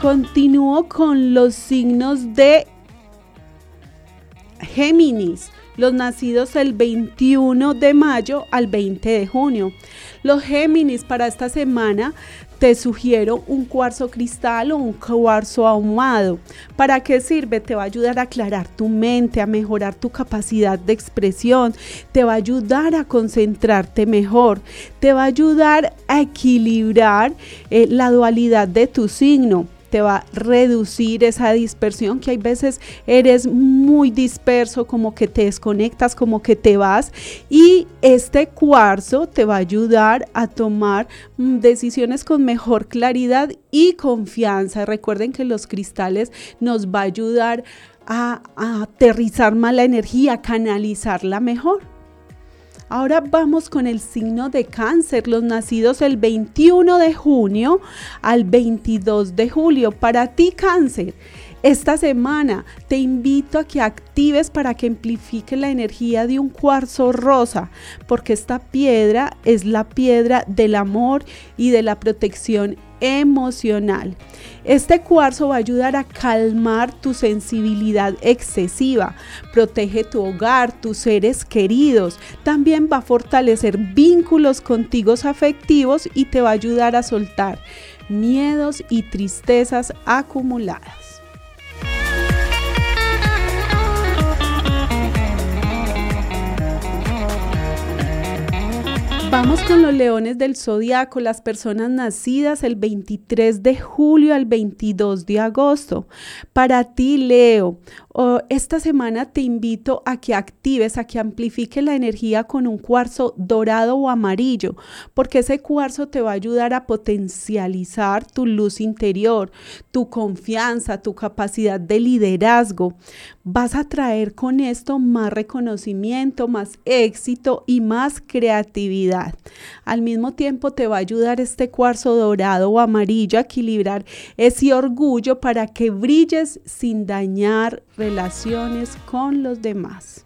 Continúo con los signos de Géminis, los nacidos el 21 de mayo al 20 de junio. Los Géminis, para esta semana te sugiero un cuarzo cristal o un cuarzo ahumado. ¿Para qué sirve? Te va a ayudar a aclarar tu mente, a mejorar tu capacidad de expresión, te va a ayudar a concentrarte mejor, te va a ayudar a equilibrar la dualidad de tu signo. Te va a reducir esa dispersión, que hay veces eres muy disperso, como que te desconectas, como que te vas, y este cuarzo te va a ayudar a tomar decisiones con mejor claridad y confianza. Recuerden que los cristales nos va a ayudar a aterrizar más la energía, a canalizarla mejor. Ahora vamos con el signo de Cáncer, los nacidos el 21 de junio al 22 de julio. Para ti, Cáncer, esta semana te invito a que actives para que amplifique la energía de un cuarzo rosa, porque esta piedra es la piedra del amor y de la protección emocional. Este cuarzo va a ayudar a calmar tu sensibilidad excesiva, protege tu hogar, tus seres queridos, también va a fortalecer vínculos contigo afectivos y te va a ayudar a soltar miedos y tristezas acumuladas. Vamos con los leones del zodiaco, las personas nacidas el 23 de julio al 22 de agosto. Para ti, Leo, esta semana te invito a que actives, a que amplifiques la energía con un cuarzo dorado o amarillo, porque ese cuarzo te va a ayudar a potencializar tu luz interior, tu confianza, tu capacidad de liderazgo. Vas a traer con esto más reconocimiento, más éxito y más creatividad. Al mismo tiempo te va a ayudar este cuarzo dorado o amarillo a equilibrar ese orgullo para que brilles sin dañar relaciones con los demás.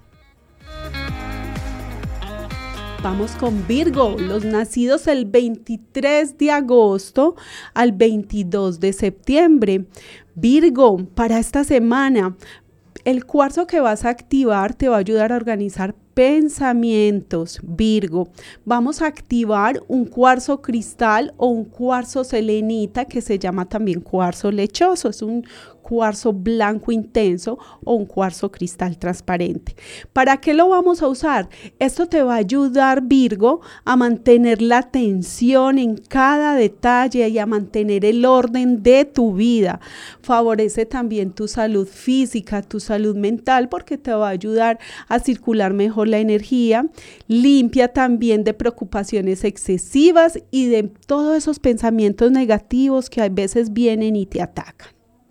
Vamos con Virgo, los nacidos el 23 de agosto al 22 de septiembre. Virgo, para esta semana, el cuarzo que vas a activar te va a ayudar a organizar pensamientos. Virgo, vamos a activar un cuarzo cristal o un cuarzo selenita que se llama también cuarzo lechoso. Es un cuarzo blanco intenso o un cuarzo cristal transparente. ¿Para qué lo vamos a usar? Esto te va a ayudar, Virgo, a mantener la atención en cada detalle y a mantener el orden de tu vida. Favorece también tu salud física, tu salud mental, porque te va a ayudar a circular mejor la energía. Limpia también de preocupaciones excesivas y de todos esos pensamientos negativos que a veces vienen y te atacan.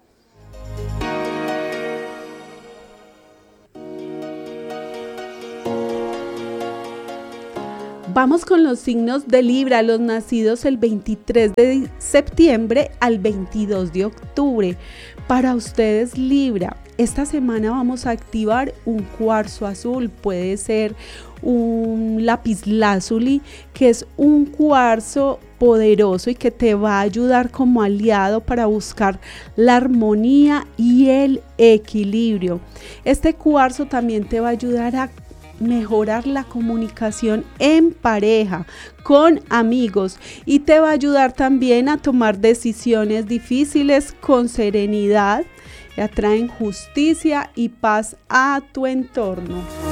Vamos con los signos de Libra, los nacidos el 23 de septiembre al 22 de octubre. Para ustedes, Libra, esta semana vamos a activar un cuarzo azul, puede ser un lapislázuli, que es un cuarzo poderoso y que te va a ayudar como aliado para buscar la armonía y el equilibrio. Este cuarzo también te va a ayudar a mejorar la comunicación en pareja, con amigos, y te va a ayudar también a tomar decisiones difíciles con serenidad, que atraen justicia y paz a tu entorno.